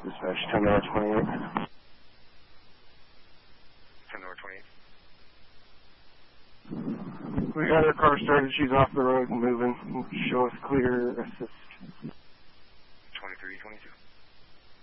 Dispatch 10 North 28. 10 North 28. We got her car started. She's off the road and moving. Show us clear assist. 2322.